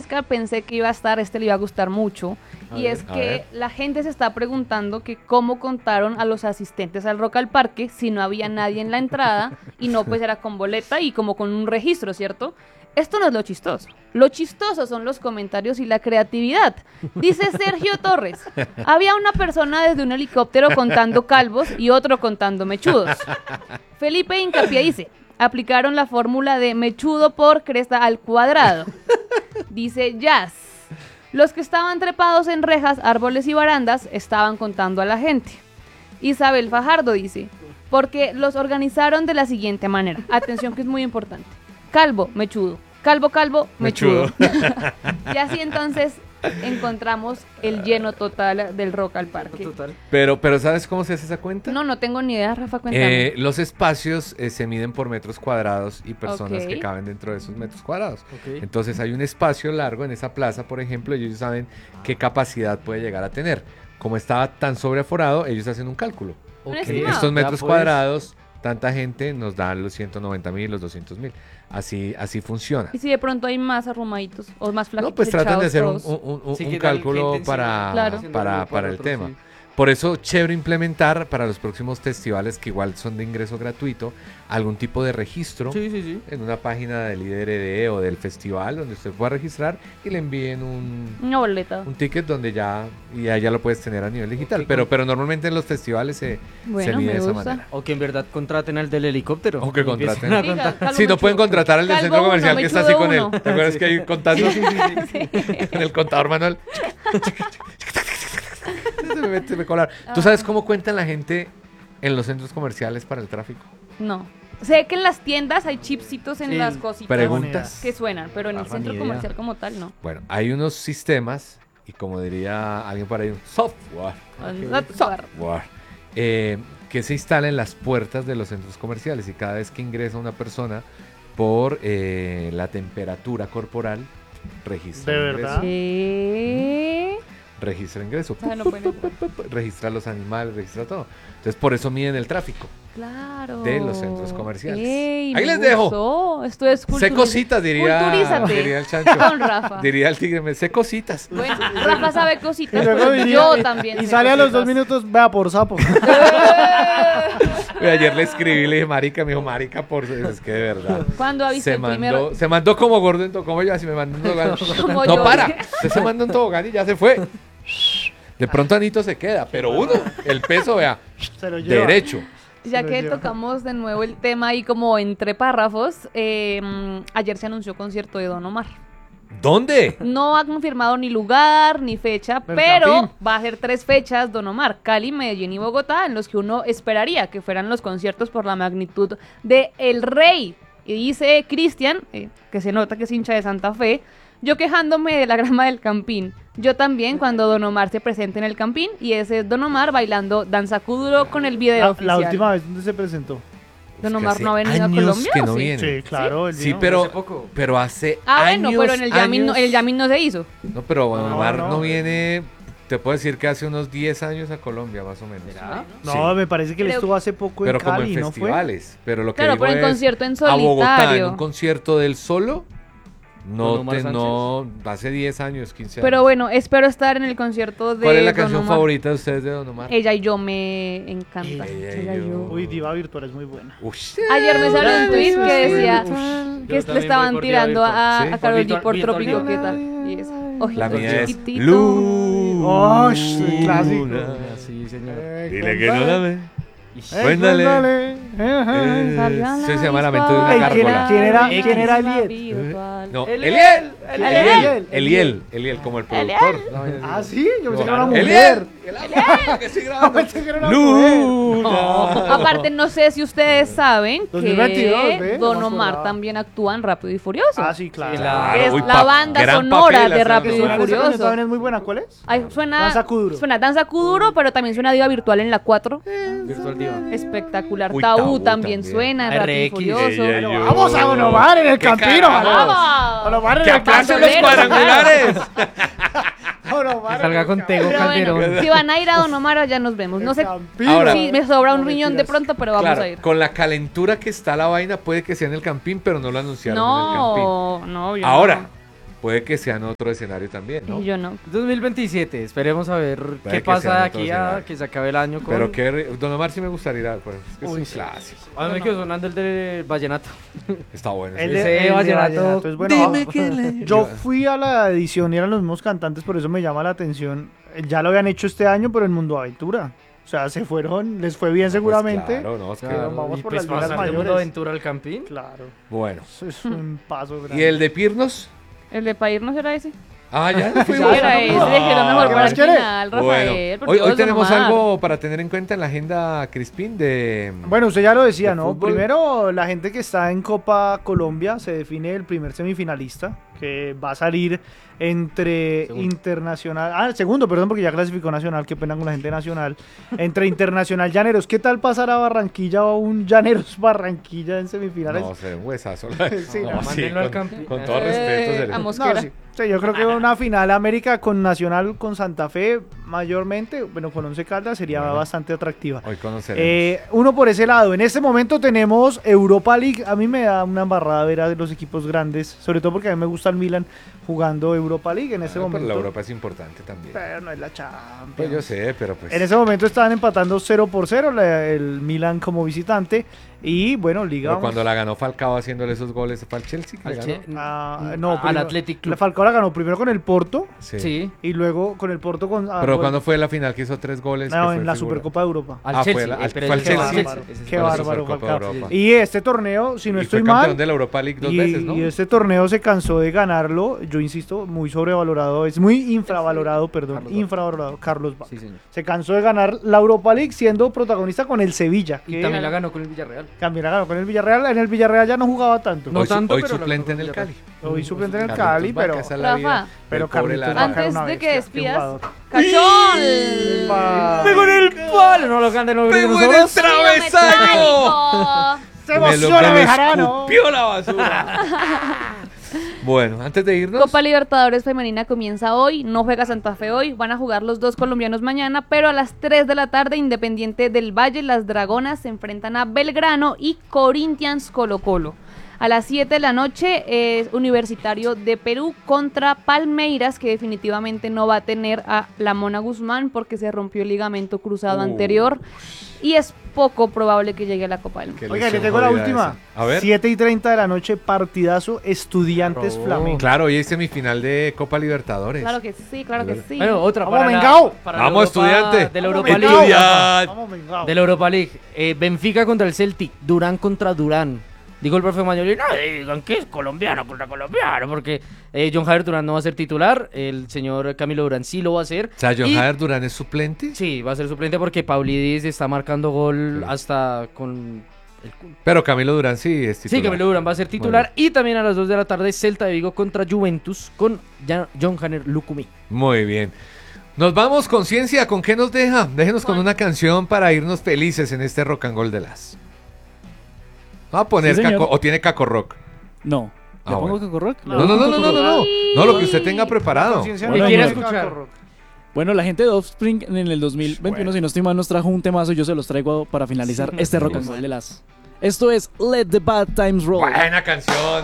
Oscar, pensé que iba a estar, le iba a gustar mucho. Es que la gente se está preguntando que cómo contaron a los asistentes al Rock al Parque si no había nadie en la entrada y no pues era con boleta y como con un registro, ¿cierto? Esto no es lo chistoso. Lo chistoso son los comentarios y la creatividad. Dice Sergio Torres, había una persona desde un helicóptero contando calvos y otro contando mechudos. Felipe Hincapié dice, aplicaron la fórmula de mechudo por cresta al cuadrado. Dice Jazz, los que estaban trepados en rejas, árboles y barandas estaban contando a la gente. Isabel Fajardo dice, porque los organizaron de la siguiente manera. Atención que es muy importante. Calvo, mechudo. Calvo, calvo, mechudo. Y así entonces encontramos el lleno total del Rock al Parque. Pero ¿sabes cómo se hace esa cuenta? No tengo ni idea, Rafa, cuéntame. Los espacios se miden por metros cuadrados y personas que caben dentro de esos metros cuadrados. Entonces hay un espacio largo en esa plaza, por ejemplo, y ellos saben qué capacidad puede llegar a tener. Como estaba tan sobreaforado, ellos hacen un cálculo. Estos metros cuadrados, tanta gente nos dan los 190.000, los 200.000. Así funciona. ¿Y si de pronto hay más arrumaditos o más flaquitos? No, pues tratan de hacer un cálculo para el tema. Por eso, chévere implementar para los próximos festivales, que igual son de ingreso gratuito, algún tipo de registro en una página del IDRD o del festival donde usted pueda registrar y le envíen una boleta, un ticket donde ya lo puedes tener a nivel digital. Pero normalmente en los festivales se mide de esa manera. O que en verdad contraten al del helicóptero. O que contraten. Si no pueden contratar al del centro comercial que está así con él. ¿Te acuerdas que hay contando? En el contador manual. Se me colar. ¿Tú sabes cómo cuentan la gente en los centros comerciales para el tráfico? No. Sé que en las tiendas hay chipsitos en las cositas. ¿Preguntas? Que suenan, pero en el centro comercial como tal no. Bueno, hay unos sistemas, y como diría alguien por ahí, un software. Que se instala en las puertas de los centros comerciales y cada vez que ingresa una persona por la temperatura corporal, registra ¿De ingreso. verdad? ¿Qué? Registra ingreso, No registra los animales, registra todo. Entonces por eso miden el tráfico. Claro. De los centros comerciales. Ey, ahí les dejo. Esto es sé cositas, diría el chancho. Con Rafa. Diría el tigre, sé cositas. Bueno, Rafa sabe cositas, pero yo también. Y sale a los 2 minutos, vea por sapo. Ayer le escribí, le dije, marica, me dijo, marica, es que de verdad. ¿Cuándo aviste el primero? Se mandó como gordo en como yo, así me mandó un tobogán. No para, usted se mandó un tobogán y ya se fue. De pronto Anito se queda, pero uno, el peso, vea, derecho. Ya que tocamos de nuevo el tema ahí como entre párrafos, ayer se anunció concierto de Don Omar. ¿Dónde? No ha confirmado ni lugar ni fecha, pero va a ser 3 fechas Don Omar, Cali, Medellín y Bogotá, en los que uno esperaría que fueran los conciertos por la magnitud de El Rey. Y dice Cristian, que se nota que es hincha de Santa Fe, yo quejándome de la grama del Campín. Yo también cuando Don Omar se presente en el Campín, y ese es Don Omar bailando Danza Kuduro con el video oficial. La última vez, ¿dónde se presentó? Don Omar no ha venido a Colombia. Que no viene. Sí, claro. Sí, pero hace bueno, años. pero en el Yamin no se hizo. No, pero Don Omar no viene. Te puedo decir que hace unos 10 años a Colombia, más o menos. No, me parece que él estuvo hace poco en Cali, como en ¿no festivales. fue? Pero lo que claro, digo pero en es concierto en a solitario. Bogotá, en un concierto del solo. No, hace 10 años, 15 años. Pero bueno, espero estar en el concierto de ¿Cuál es la Don canción Omar favorita de ustedes de Don Omar? Ella y yo me encanta. Ella y yo. Uy, Diva Virtual es muy buena. Ayer me salió un tweet que decía que le estaban tirando a Karol G por Trópico, ¿qué tal? Y es la mía es Luna. Clásico. Sí, señor. Dile que no la ve. Cuéntale. Se llama Lamento de una gárgola. ¿Quién era Eliel? No, Eliel, como el productor. Ah, sí, yo pensé que era una mujer. Luna. Aparte, no sé si ustedes saben 2022, que Don Omar también actúa en Rápido y Furioso. Ah, sí, claro. Es la banda sonora de Rápido y Furioso. ¿También es muy buena? ¿Cuál es? Suena Danza Kuduro, pero también suena Diva Virtual en la 4. Virtual Diva. Espectacular. Tabú también suena en Rápido y Furioso. Vamos a Don Omar en el Campino. ¡Vamos! Don Omar en ¡Que el aplacen los cuadrangulares! Salga con Tego Calderón. Bueno, si van a ir a Don Omar, allá nos vemos. No sé Ahora, si me sobra un riñón de pronto, pero vamos a ir. Con la calentura que está la vaina, puede que sea en el Campín, pero no lo anunciaron en el Campín. No, ahora, puede que sea en otro escenario también, ¿no? Y yo no. 2027, esperemos a ver Puede qué que pasa sea de en aquí otro a escenario. que se acabe el año con... Pero que Don Omar sí me gustaría ir a pues, es que es Uy, un sí. clásico. A mí me quedó sonando el de Vallenato. Está bueno. El sí. Ese de vallenato. Vallenato es bueno. Dime quién le- Yo fui a la edición y eran los mismos cantantes, por eso me llama la atención. Ya lo habían hecho este año, pero en Mundo Aventura. O sea, se fueron, les fue bien Pues seguramente. claro, no, es que- Claro, vamos y por pues las ligas pasar de mayores. Mundo Aventura al Campín. Claro, Bueno. eso es un paso grande. ¿Y el de Pirnos? ¿El de Pair no será ese? Ah, ya Ya, fuimos. ya, Era no, ese, no. que lo mejor ¿Qué para más el quiere? final, Rafael. Bueno, por hoy Dios, don tenemos Omar. algo para tener en cuenta en la agenda, Crispín, de... Bueno, usted ya lo decía, de ¿no? fútbol. Primero, la gente que está en Copa Colombia se define el primer semifinalista, que va a salir entre Segundo. Internacional. Ah, el segundo, perdón, porque ya clasificó Nacional, qué pena con la gente Nacional. Entre Internacional Llaneros. ¿Qué tal pasar a Barranquilla o un Llaneros Barranquilla en semifinales? No, se ve un huesazo. Sí, No, no, sí, mándenlo al con, Campín. con todo respeto. se le- a No, Mosquera. sí. Sí, yo creo que una final América con Nacional, con Santa Fe, mayormente, bueno, con Once Caldas sería Bueno. bastante atractiva. Hoy conoceremos. Uno por ese lado. En este momento tenemos Europa League. A mí me da una embarrada ver a los equipos grandes, sobre todo porque a mí me gusta el Milan jugando Europa League en este Ah, pero momento. la Europa es importante también. Pero no es la Champions. Pues yo sé, pero pues... En ese momento estaban empatando 0-0 el Milan como visitante. Y bueno, Liga. Pero cuando la ganó Falcao haciéndole esos goles fue al Chelsea que Al le Che- ganó. No, al primero- Athletic Club. La Falcao la ganó primero con el Porto Sí. Sí. y luego con el Porto con. Pero cuando fue la final que hizo 3 goles. que No, fue en la figura? Supercopa de Europa. Al Ah, fue Chelsea. la- al- pero fue al ese es Chelsea. ese Qué es Qué el la bárbaro, Supercopa Falcao. de Europa. Y este torneo, si no Y estoy fue campeón mal, de la Europa League 2 y, veces, ¿no? y este torneo se cansó de ganarlo, yo insisto, muy sobrevalorado, es muy infravalorado, perdón, Carlos Vaca. infravalorado, Carlos Vaca. Sí, señor. Se cansó de ganar la Europa League siendo protagonista con el Sevilla, Y que también la ganó con el Villarreal. también la ganó con el Villarreal, en el Villarreal ya no jugaba tanto. No hoy, tanto, hoy pero la suplente en ganó el con Cali. Hoy suplente en el Carlitos Cali, Vaca, pero, esa es la vida Rafa, del pero pobre Carlitos Lara. Vaca era Antes una de que bestia, qué despidas, jugador. ¡Cachón! Va. ¡Pegó en el palo! No lo canten los ¡Pegó gringos en el solos. ¡Travesaño! Se Me lo emociona me Bejarano. escupió la basura. Bueno, antes de irnos... Copa Libertadores Femenina comienza hoy, no juega Santa Fe hoy, van a jugar los dos colombianos mañana, pero a las 3 de la tarde, Independiente del Valle, las Dragonas se enfrentan a Belgrano y Corinthians Colo Colo. A las 7 de la noche es Universitario de Perú contra Palmeiras, que definitivamente no va a tener a la Mona Guzmán porque se rompió el ligamento cruzado anterior y es poco probable que llegue a la Copa del Mundo. Qué Oiga, le lesión tengo la jodida última. esa. A ver. 7:30 de la noche, partidazo, Estudiantes Robó. Flamengo. Claro, hoy es semifinal de Copa Libertadores. Claro que sí, claro que sí. Bueno, otra Vamos, para la- Mengao. para la Vamos, Europa- estudiante. De la Vamos, Europa Mengao. League. Vamos, venga. De la Europa League. Benfica contra el Celtic. Durán contra Durán. Dijo el profe Mañoli, no digan que es colombiano contra colombiano, porque John Javier Durán no va a ser titular, el señor Camilo Durán sí lo va a hacer. O sea, John Y- Javier Durán es suplente. Sí, va a ser suplente porque Paulidis está marcando gol hasta con el culo. Pero Camilo Durán sí es titular. Sí, Camilo Durán va a ser titular. Y también a las 2 de la tarde, Celta de Vigo contra Juventus con John Hanner Lukumi. Muy bien. Nos vamos con ciencia. ¿Con qué nos deja? Déjenos con una canción para irnos felices en este rock and roll de las. Vamos a poner Sí, señor. Caco, o tiene Caco Rock. No. Ah, ¿Le pongo bueno. Caco Rock? No, no, no, no, no, no, no. No, lo que usted tenga preparado. Conciencia Bueno, no quiere tiene escuchar. Caco Rock. Bueno, la gente de Offspring en el 2021, Bueno. si no estoy mal, nos trajo un temazo. Yo se los traigo para finalizar este rock and roll de las. Esto es Let the Bad Times Roll. Buena canción.